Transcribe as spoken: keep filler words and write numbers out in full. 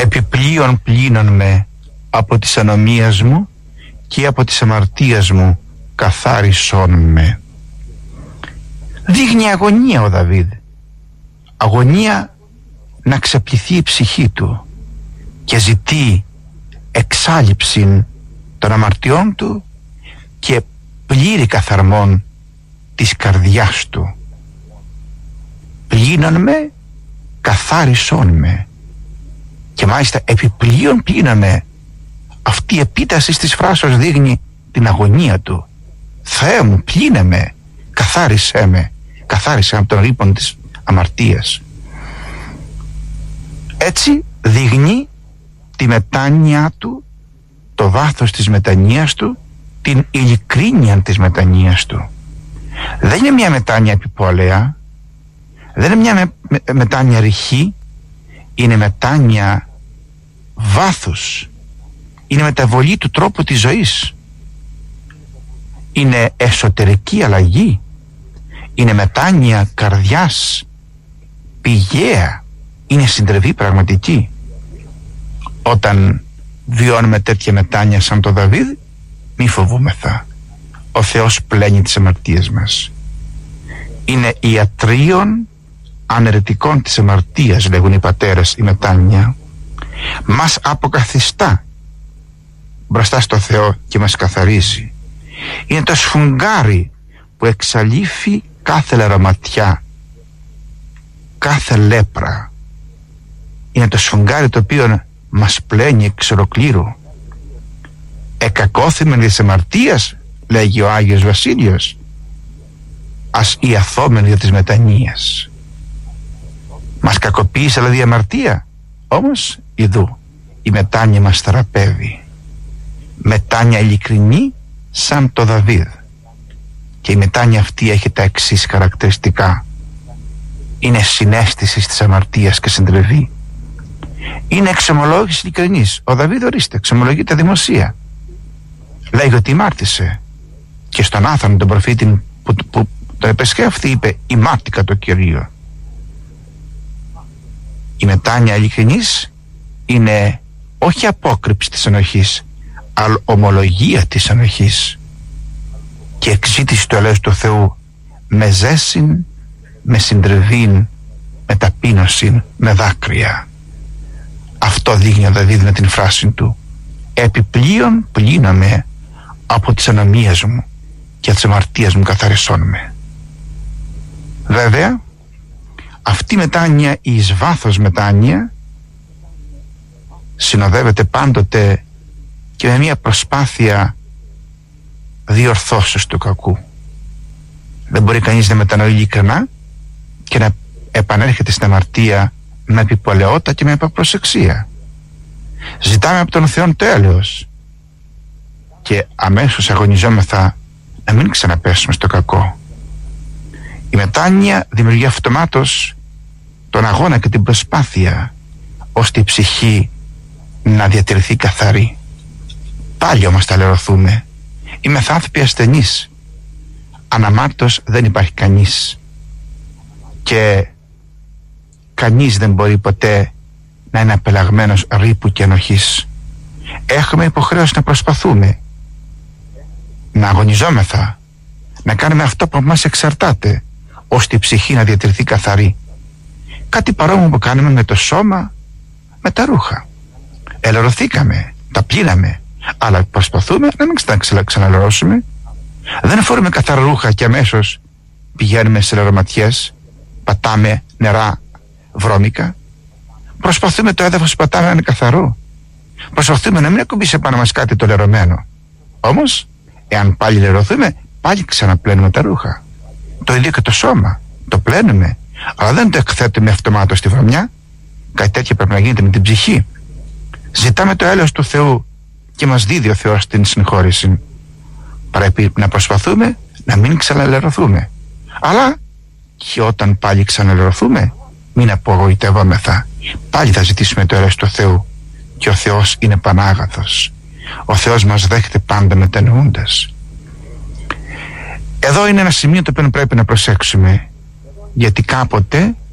Επιπλέον πλύνον με από της ανομίας μου και από της αμαρτίας μου καθάρισον με. Δείχνει αγωνία ο Δαβίδ, αγωνία να ξαπληθεί η ψυχή του και ζητεί εξάλειψη των αμαρτιών του και πλήρη καθαρμόν της καρδιάς του. Πλύνον με, καθάρισον με. Και μάλιστα επιπλέον πλύνον με. Αυτή η επίταση της φράσεως δείχνει την αγωνία του. Θεέ μου, πλύνε με, καθάρισέ με, καθάρισε από τον ρήπον της αμαρτίας. Έτσι δείχνει τη μετάνοια του, το βάθος της μετανοίας του, την ειλικρίνεια της μετανοίας του. Δεν είναι μια μετάνοια επιπόλαια, δεν είναι μια με, με, μετάνοια ρηχή, είναι μετάνοια βάθους, είναι μεταβολή του τρόπου της ζωής, είναι εσωτερική αλλαγή, είναι μετάνοια καρδιάς πηγαία, είναι συντρεβή πραγματική. Όταν βιώνουμε τέτοια μετάνοια σαν το Δαβίδ, μη φοβούμεθα, ο Θεός πλένει τις αμαρτίες μας. Είναι ιατρίων αναιρετικών της αμαρτίας, λέγουν οι πατέρες, η μετάνοια. Μας αποκαθιστά μπροστά στο Θεό και μας καθαρίζει. Είναι το σφουγγάρι που εξαλείφει κάθε λαρωματιά, κάθε λέπρα. Είναι το σφουγγάρι το οποίο μας πλένει εξ ολοκλήρου. Εκακώθημεν της αμαρτίας, λέγει ο Άγιος Βασίλειος, ας ιαθόμεν για της μετανοίας. Μας κακοποίησε δηλαδή η αμαρτία, όμως ειδού η μετάνοια μας θεραπεύει. Μετάνοια ειλικρινή σαν το Δαβίδ. Και η μετάνοια αυτή έχει τα εξής χαρακτηριστικά. Είναι συναίσθηση της αμαρτίας και συντρεβή. Είναι εξομολόγηση ειλικρινής. Ο Δαβίδ, ορίστε, εξομολογείται δημοσία. Λέγει ότι ημάρτησε. Και στον Άθανο τον προφήτη που, που τον επεσχέφθη είπε, ημάρτηκα το Κυρίο. Η μετάνοια ειλικρινής είναι όχι απόκρυψη της ενοχής, αλλά ομολογία της ενοχής και εξήτηση του ελέους του Θεού με ζέσιν, με συντρεβήν, με ταπείνωσιν, με δάκρυα. Αυτό δείχνει ο Δαβίδ με την φράση του, επιπλέον πλύναμε από τις ανομίες μου και τις αμαρτίες μου καθαρισόν με. Βέβαια αυτή η μετάνοια, η εις βάθος μετάνοια, συνοδεύεται πάντοτε και με μια προσπάθεια διορθώσεως του κακού. Δεν μπορεί κανείς να μετανοεί ειλικρινά και να επανέρχεται στην αμαρτία με επιπολαιότητα και με επαπροσεξία. Ζητάμε από τον Θεό το έλεος και αμέσως αγωνιζόμεθα να μην ξαναπέσουμε στο κακό. Η μετάνοια δημιουργεί αυτομάτως τον αγώνα και την προσπάθεια ώστε η ψυχή να διατηρηθεί καθαρή. Πάλι όμως θα λερωθούμε. Είμαι άνθρωποι ασθενείς. Αναμάρτητος δεν υπάρχει κανείς. Και κανείς δεν μπορεί ποτέ να είναι απελαγμένος ρήπου και ενοχής. Έχουμε υποχρέωση να προσπαθούμε, να αγωνιζόμεθα, να κάνουμε αυτό που από μας εξαρτάται, ώστε η ψυχή να διατηρηθεί καθαρή. Κάτι παρόμοιο που κάνουμε με το σώμα, με τα ρούχα. Ελερωθήκαμε, τα πλύναμε, αλλά προσπαθούμε να μην ξανα, ξαναλερώσουμε. Δεν φορούμε καθαρά ρούχα και αμέσως πηγαίνουμε σε λερωματιές, πατάμε νερά βρώμικα. Προσπαθούμε το έδαφος που πατάμε να είναι καθαρό. Προσπαθούμε να μην ακουμπήσει πάνω μας κάτι το λερωμένο. Όμως, εάν πάλι λερωθούμε, πάλι ξαναπλένουμε τα ρούχα. Το ίδιο και το σώμα. Το πλένουμε, αλλά δεν το εκθέτουμε αυτομάτως στη βρωμιά. Κάτι τέτοιο πρέπει να γίνεται με την ψυχή. Ζητάμε το έλεος του Θεού και μας δίδει ο Θεός την συγχώρηση. Πρέπει να προσπαθούμε να μην ξαναλερωθούμε. Αλλά και όταν πάλι ξαναλερωθούμε, μην απογοητεύομεθα. Πάλι θα ζητήσουμε το έλεος του Θεού και ο Θεός είναι πανάγαθος. Ο Θεός μας δέχεται πάντα μετανοούντας. Εδώ είναι ένα σημείο το οποίο πρέπει να προσέξουμε, γιατί κάποτε